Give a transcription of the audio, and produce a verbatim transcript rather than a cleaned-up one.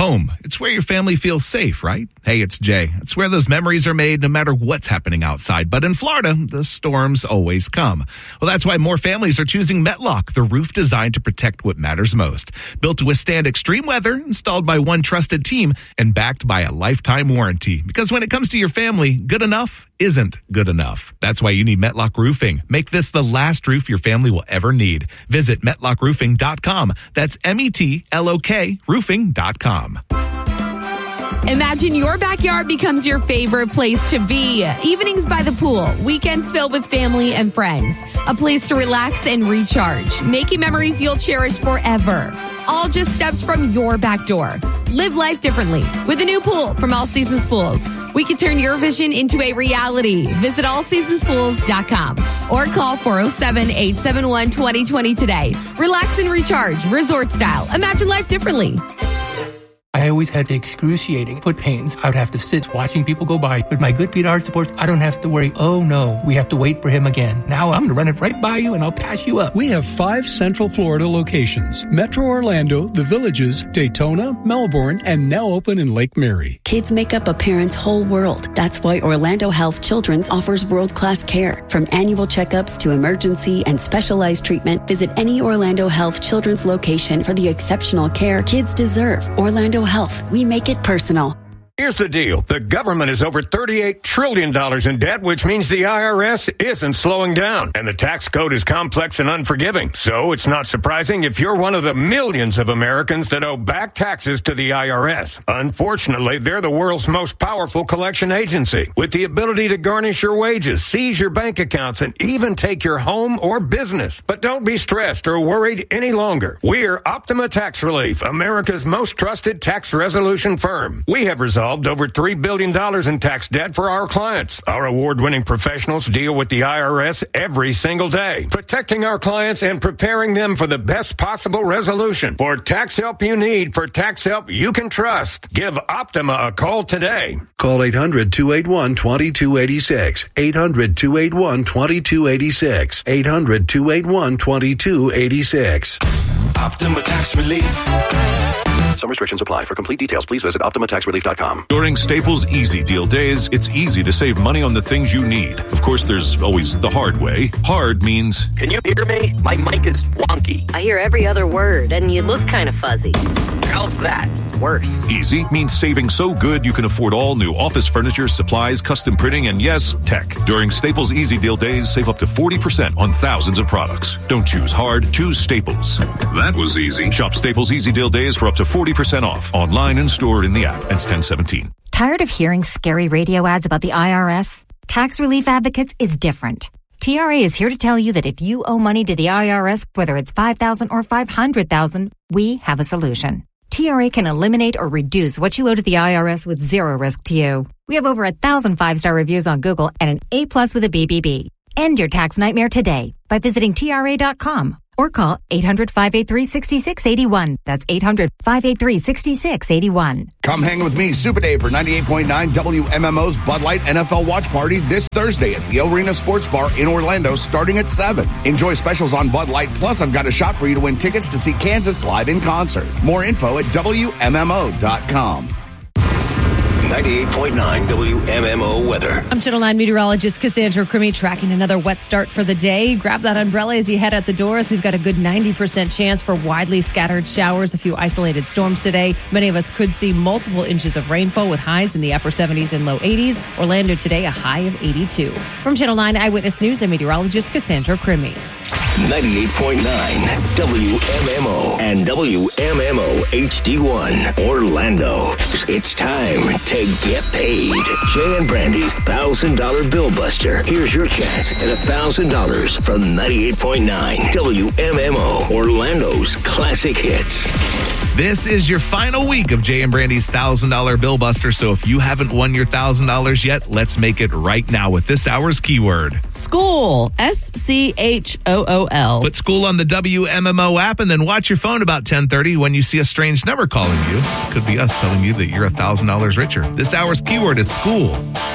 Home, it's where your family feels safe, right? Hey, it's Jay. It's where those memories are made no matter what's happening outside. But in Florida, the storms always come. Well, that's why more families are choosing Metlock, the roof designed to protect what matters most. Built to withstand extreme weather, installed by one trusted team, and backed by a lifetime warranty. Because when it comes to your family, good enough isn't good enough. That's why you need Metlock Roofing. Make this the last roof your family will ever need. Visit metlock roofing dot com. That's M E T L O K roofing dot com. Imagine your backyard becomes your favorite place to be. Evenings by the pool, weekends filled with family and friends. A place to relax and recharge, making memories you'll cherish forever. All just steps from your back door. Live life differently with a new pool from All Seasons Pools. We can turn your vision into a reality. Visit all seasons pools dot com or call four oh seven, eight seven one, two oh two oh today. Relax and recharge, resort style. Imagine life differently. I always had the excruciating foot pains. I would have to sit watching people go by. With my good Pete Art supports, I don't have to worry. Oh no, we have to wait for him again. Now I'm going to run it right by you and I'll pass you up. We have five Central Florida locations. Metro Orlando, The Villages, Daytona, Melbourne, and now open in Lake Mary. Kids make up a parent's whole world. That's why Orlando Health Children's offers world-class care. From annual checkups to emergency and specialized treatment, visit any Orlando Health Children's location for the exceptional care kids deserve. Orlando Health. We make it personal. Here's the deal. The government is over thirty-eight trillion dollars in debt, which means the I R S isn't slowing down. And the tax code is complex and unforgiving. So it's not surprising if you're one of the millions of Americans that owe back taxes to the I R S. Unfortunately, they're the world's most powerful collection agency, with the ability to garnish your wages, seize your bank accounts, and even take your home or business. But don't be stressed or worried any longer. We're Optima Tax Relief, America's most trusted tax resolution firm. We have resolved over three billion dollars in tax debt for our clients. Our award-winning professionals deal with the I R S every single day, protecting our clients and preparing them for the best possible resolution. For tax help you need, for tax help you can trust, give Optima a call today. Call eight hundred, two eight one, two two eight six. eight hundred, two eight one, two two eight six. eight hundred, two eight one, two two eight six. Optima Tax Relief. Some restrictions apply. For complete details, please visit optima tax relief dot com. During Staples Easy Deal Days, it's easy to save money on the things you need. Of course, there's always the hard way. Hard means... Can you hear me? My mic is wonky. I hear every other word, and you look kind of fuzzy. How's that? Worse. Easy means saving so good you can afford all new office furniture, supplies, custom printing, and yes, tech. During Staples Easy Deal Days, save up to forty percent on thousands of products. Don't choose hard, choose Staples. That was easy. Shop Staples Easy Deal Days for up to forty percent off. Online and stored in the app. Ends ten seventeen. Tired of hearing scary radio ads about the I R S? Tax Relief Advocates is different. T R A is here to tell you that if you owe money to the I R S, whether it's five thousand dollars or five hundred thousand dollars, we have a solution. T R A can eliminate or reduce what you owe to the I R S with zero risk to you. We have over a thousand five-star reviews on Google and an A plus with a B B B. End your tax nightmare today by visiting T R A dot com or call eight hundred, five eight three, six six eight one. That's eight hundred, five eight three, six six eight one. Come hang with me, Super Dave, for ninety-eight point nine W M M O's Bud Light N F L Watch Party this Thursday at the Arena Sports Bar in Orlando starting at seven. Enjoy specials on Bud Light, plus I've got a shot for you to win tickets to see Kansas live in concert. More info at W M M O dot com. ninety-eight point nine W M M O weather. I'm Channel nine meteorologist Cassandra Crimmy, tracking another wet start for the day. Grab that umbrella as you head out the door, as we've got a good ninety percent chance for widely scattered showers, a few isolated storms today. Many of us could see multiple inches of rainfall with highs in the upper seventies and low eighties. Orlando today, a high of eighty-two. From Channel nine Eyewitness News, I'm meteorologist Cassandra Crimmy. ninety-eight point nine W M M O and W M M O H D one Orlando. It's time to get paid. Jay and Brandy's one thousand dollars Bill Buster. Here's your chance at one thousand dollars from ninety-eight point nine W M M O, Orlando's classic hits. This is your final week of Jay and Brandy's one thousand dollars Bill Buster, so if you haven't won your one thousand dollars yet, let's make it right now with this hour's keyword. School. S C H O O L. Put school on the W M M O app and then watch your phone about ten thirty when you see a strange number calling you. It could be us telling you that you're one thousand dollars richer. This hour's keyword is school.